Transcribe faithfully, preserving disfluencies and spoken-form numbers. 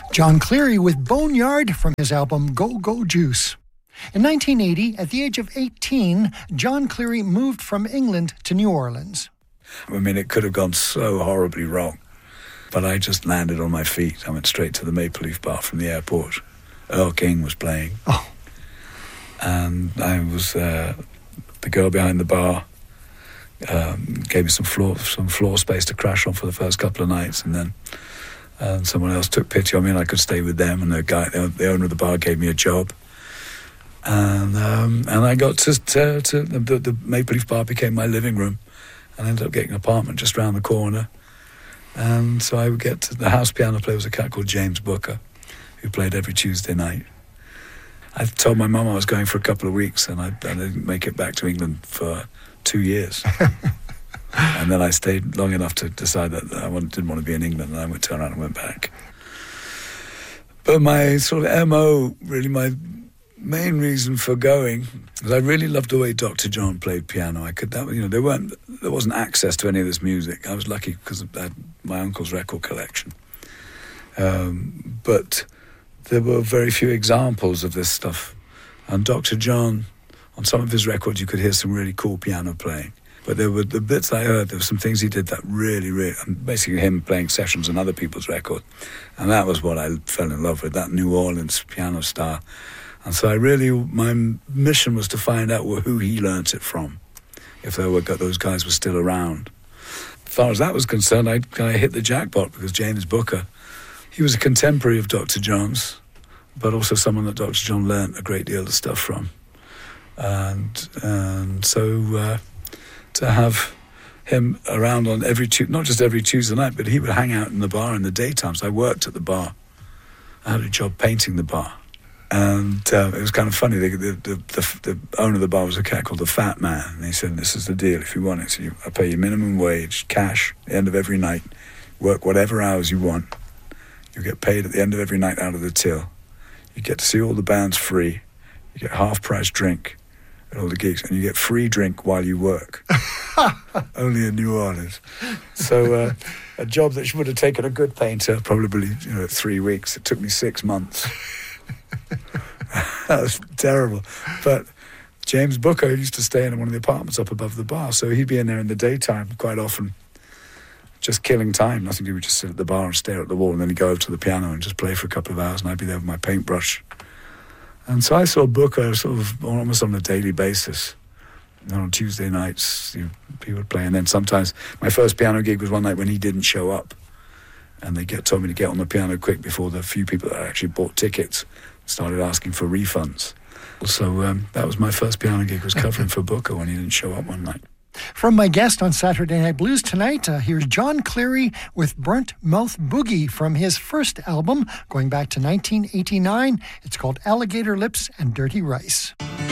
John Cleary with Boneyard from his album Go Go Juice. In nineteen eighty, at the age of eighteen, John Cleary moved from England to New Orleans. I mean, it could have gone so horribly wrong, but I just landed on my feet. I went straight to the Maple Leaf Bar from the airport. Earl King was playing. Oh. And I was, uh, the girl behind the bar um, gave me some floor, some floor space to crash on for the first couple of nights, and then um, someone else took pity on me and I could stay with them, and the guy, the, the owner of the bar gave me a job. And um, and I got to, to, to the, the Maple Leaf Bar became my living room, and I ended up getting an apartment just round the corner. And so I would get to the house piano player was a cat called James Booker, who played every Tuesday night. I told my mum I was going for a couple of weeks, and I, I didn't make it back to England for two years. And then I stayed long enough to decide that I didn't want to be in England, and I went turn around and went back. But my sort of M O, really my main reason for going was I really loved the way Doctor John played piano. I could, that, you know, there weren't, there wasn't access to any of this music. I was lucky because I had my uncle's record collection, um, but there were very few examples of this stuff. And Doctor John, on some of his records, you could hear some really cool piano playing. But there were the bits I heard, there were some things he did that really, really, and basically him playing sessions on other people's records. And that was what I fell in love with, that New Orleans piano style. And so I really, my mission was to find out who he learnt it from, if there were those guys were still around. As far as that was concerned, I, I hit the jackpot because James Booker, he was a contemporary of Doctor John's, but also someone that Doctor John learnt a great deal of stuff from. And, and so uh, to have him around on every, not just every Tuesday night, but he would hang out in the bar in the daytime. So I worked at the bar. I had a job painting the bar. And uh, it was kind of funny. The, the, the, the, the owner of the bar was a cat called the Fat Man. And he said, this is the deal. If you want it, so you, I pay you minimum wage, cash, at the end of every night. Work whatever hours you want. You get paid at the end of every night out of the till. You get to see all the bands free. You get half-price drink at all the gigs. And you get free drink while you work. Only in New Orleans. So uh, a job that would have taken a good painter probably, you know, three weeks. It took me six months. That was terrible. But James Booker used to stay in one of the apartments up above the bar, so he'd be in there in the daytime quite often, just killing time. Nothing to do, we'd just sit at the bar and stare at the wall, and then he'd go over to the piano and just play for a couple of hours, and I'd be there with my paintbrush. And so I saw Booker sort of almost on a daily basis. And on Tuesday nights, you know, he would play, and then sometimes my first piano gig was one night when he didn't show up, and they get, told me to get on the piano quick before the few people that actually bought tickets started asking for refunds. So um, that was my first piano gig, was covering for Booker when he didn't show up one night. From my guest on Saturday Night Blues tonight, uh, here's John Cleary with Burnt Mouth Boogie from his first album going back to nineteen eighty-nine. It's called Alligator Lips and Dirty Rice.